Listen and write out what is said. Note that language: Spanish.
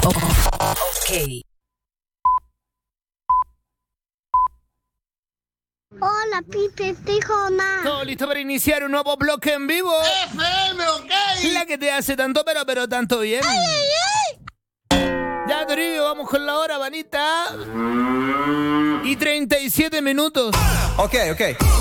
Ok. Hola, Pipe, Tejona. Todo listo para iniciar un nuevo bloque en vivo. FM, ok. La que te hace tanto pero tanto bien. Ya, Toribio, vamos con la hora, vanita. Y 37 minutos. Ok.